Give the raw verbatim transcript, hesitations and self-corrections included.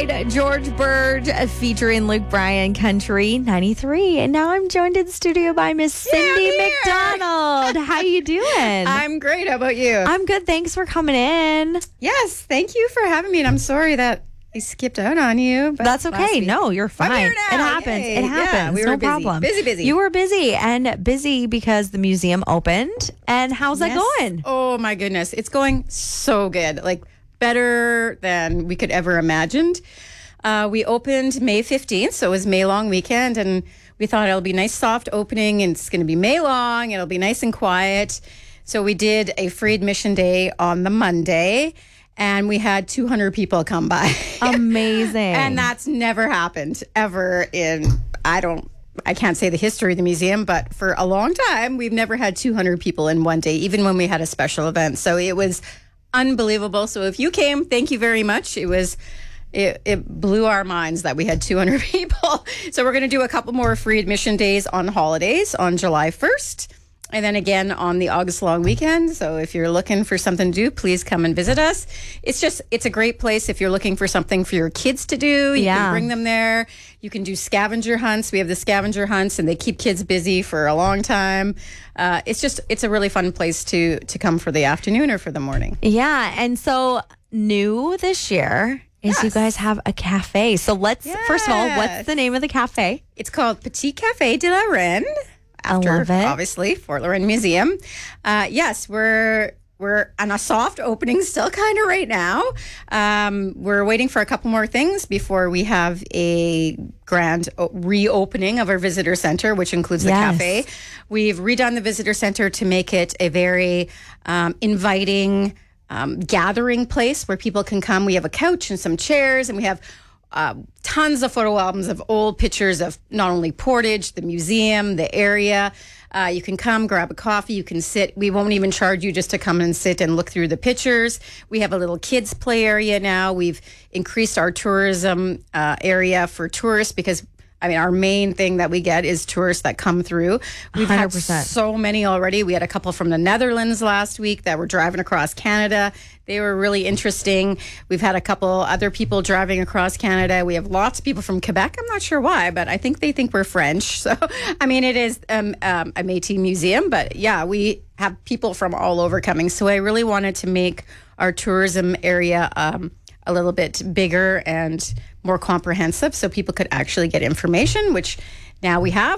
Good. George Bird uh, featuring Luke Bryan, Country ninety-three. And now I'm joined in the studio by Miss Cindy Yeah, McDonald. How you doing? I'm great. How about you? I'm good. Thanks for coming in. yes, thank you for having me. And I'm sorry that I skipped out on you. But That's last okay. week- No, you're fine. I'm here now. It happens. Yay. It happens. Yeah, we no were busy. problem. Busy, busy. You were busy and busy because the museum opened. And how's that Yes. going? Oh my goodness, it's going so good. Like better than we could ever imagined. Uh, we opened May fifteenth, so it was May long weekend, and we thought it'll be a nice soft opening, and it's going to be May long. It'll be nice and quiet. So we did a free admission day on the Monday, and we had two hundred people come by. Amazing. And that's never happened ever in, I don't, I can't say the history of the museum, but for a long time, we've never had two hundred people in one day, even when we had a special event. So it was unbelievable. So if you came, thank you very much. It was, it, it blew our minds that we had two hundred people. So we're going to do a couple more free admission days on holidays on July first. And then again on the August long weekend. So if you're looking for something to do, please come and visit us. It's just, it's a great place if you're looking for something for your kids to do. You Yeah. can bring them there. You can do scavenger hunts. We have the scavenger hunts and they keep kids busy for a long time. Uh, it's just, it's a really fun place to, to come for the afternoon or for the morning. Yeah. And so new this year is you Yes. guys have a cafe. So let's, first of all, what's Yes. the name of the cafe? It's called Petit Café de la Reine. After, I love it. obviously, Fort La Reine Museum. Uh, yes, we're we're on a soft opening still kind of right now. Um, we're waiting for a couple more things before we have a grand o- reopening of our visitor center, which includes the Yes. cafe. We've redone the visitor center to make it a very um, inviting um, gathering place where people can come. We have a couch and some chairs, and we have Uh, tons of photo albums of old pictures of not only Portage, the museum, the area. Uh, you can come, grab a coffee, you can sit. We won't even charge you just to come and sit and look through the pictures. We have a little kids play area now. We've increased our tourism uh, area for tourists because I mean, our main thing that we get is tourists that come through. We've one hundred had percent. so many already. We had a couple from the Netherlands last week that were driving across Canada. They were really interesting. We've had a couple other people driving across Canada. We have lots of people from Quebec. I'm not sure why, but I think they think we're French. So, I mean, it is um, um, a Métis museum, but yeah, we have people from all over coming. So I really wanted to make our tourism area um, a little bit bigger and more comprehensive so people could actually get information, which now we have.